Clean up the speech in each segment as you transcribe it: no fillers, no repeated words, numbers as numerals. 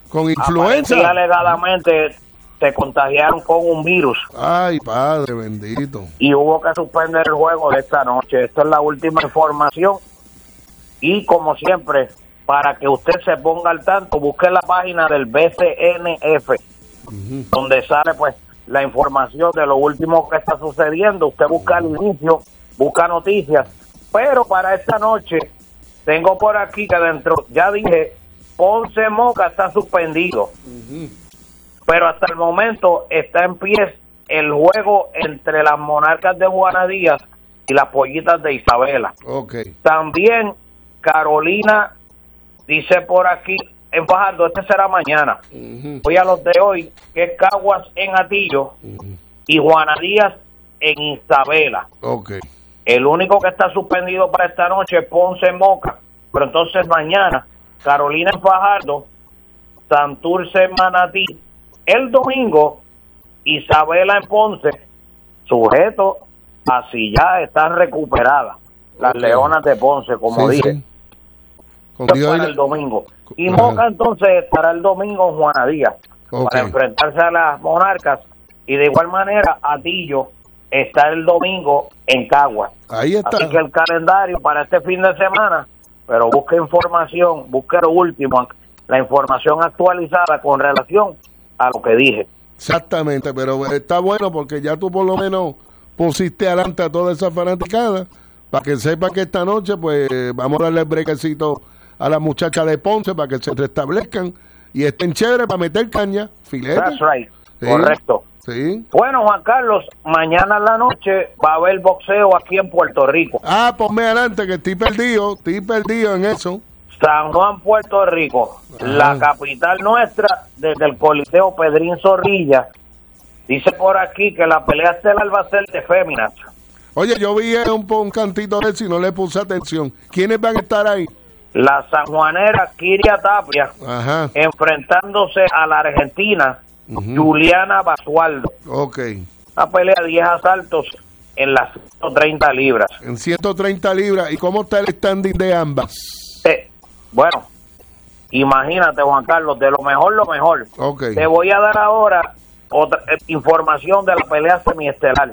con influenza. Y alegadamente se contagiaron con un virus. Ay, Padre bendito. Y hubo que suspender el juego de esta noche. Esta es la última información. Y como siempre, para que usted se ponga al tanto, busque la página del BCNF, donde sale pues la información de lo último que está sucediendo. Usted busca el inicio, busca noticias. Pero para esta noche, tengo por aquí que dentro, ya dije, Ponce Moca está suspendido. Pero hasta el momento está en pie el juego entre las Monarcas de Juana Díaz y las Pollitas de Isabela. También Carolina, dice por aquí, en Fajardo, este será mañana. Voy a los de hoy, que es Caguas en Atillo y Juana Díaz en Isabela. El único que está suspendido para esta noche es Ponce Moca. Pero entonces mañana, Carolina en Fajardo, Santurce en Manatí. El domingo, Isabela en Ponce, sujeto a si ya están recuperadas las Leonas de Ponce, como dije. Para el domingo. Y Moca entonces estará el domingo en Juana Díaz para enfrentarse a las Monarcas. Y de igual manera, Atillo está el domingo en Caguas. Ahí está. Así que el calendario para este fin de semana, pero busque información, busque lo último, la información actualizada con relación a lo que dije. Exactamente, pero está bueno porque ya tú por lo menos pusiste adelante a toda esa fanaticada para que sepa que esta noche pues vamos a darle el brequecito a las muchachas de Ponce para que se restablezcan y estén chéveres para meter caña, filete. That's right, correcto. Sí. Bueno, Juan Carlos, mañana en la noche va a haber boxeo aquí en Puerto Rico. Ponme adelante que estoy perdido en eso. San Juan, Puerto Rico, la capital nuestra, desde el Coliseo Pedrín Zorrilla. Dice por aquí que la pelea estelar va a ser de féminas. Oye, yo vi un cantito de eso y no le puse atención. ¿Quiénes van a estar ahí? La sanjuanera Kiria Tapia, enfrentándose a la argentina Juliana Basualdo. Una pelea de 10 asaltos en las 130 libras. En 130 libras. ¿Y cómo está el standing de ambas? Bueno, imagínate, Juan Carlos, de lo mejor. Te voy a dar ahora otra información de la pelea semiestelar.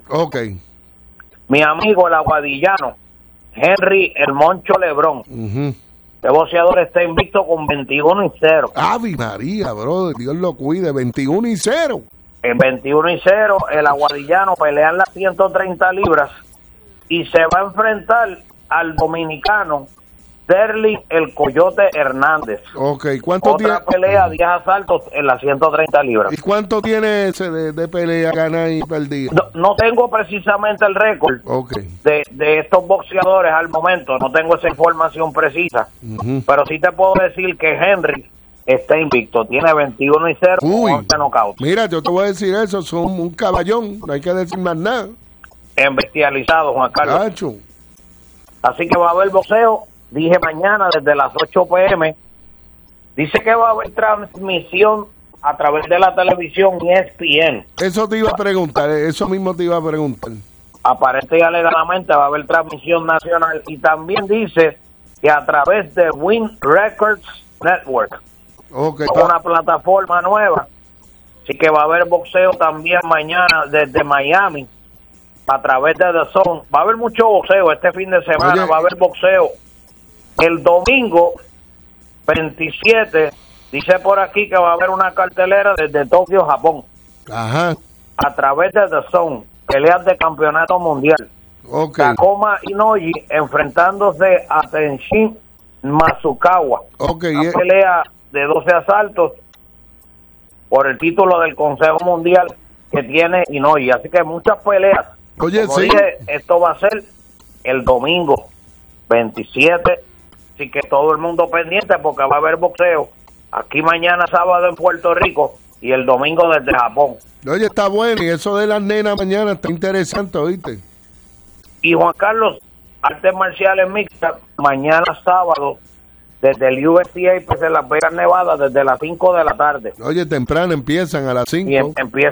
Mi amigo el aguadillano Henry El Moncho Lebrón, este boxeador está invicto con 21-0. ¡Ave María, bro! Dios lo cuide, 21-0. En 21-0, el aguadillano pelea en las 130 libras y se va a enfrentar al dominicano Sterling el Coyote Hernández. ¿Cuánto tiene? Otra pelea, 10 asaltos en las 130 libras. ¿Y cuánto tiene ese de pelea, gana y perdida? No tengo precisamente el récord de estos boxeadores al momento, no tengo esa información precisa, pero sí te puedo decir que Henry está invicto, tiene 21-0 con 11 knockouts. Mira, yo te voy a decir eso, son un caballón, no hay que decir más nada. Embestializado, Juan Carlos. Así que va a haber boxeo. Dije mañana desde las 8 p.m. Dice que va a haber transmisión a través de la televisión ESPN. Eso te iba a preguntar, eso mismo te iba a preguntar. Aparente y alegadamente va a haber transmisión nacional. Y también dice que a través de Win Records Network, una plataforma nueva. Así que va a haber boxeo también mañana desde Miami a través de The Zone. Va a haber mucho boxeo este fin de semana. Va a haber boxeo. El domingo 27, dice por aquí que va a haber una cartelera desde Tokio, Japón. A través de The Zone, peleas de campeonato mundial. Takuma Inoue enfrentándose a Tenshin Masukawa. Una pelea de 12 asaltos por el título del Consejo Mundial que tiene Inoue. Así que muchas peleas. Como dije, esto va a ser el domingo 27. Así que todo el mundo pendiente porque va a haber boxeo aquí mañana sábado en Puerto Rico y el domingo desde Japón. Oye, está bueno y eso de las nenas mañana está interesante, ¿oíste? Y Juan Carlos, artes marciales mixtas, mañana sábado desde el USTA pues en Las Vegas, Nevada, desde las 5 de la tarde. Oye, temprano empiezan a las 5. Y empieza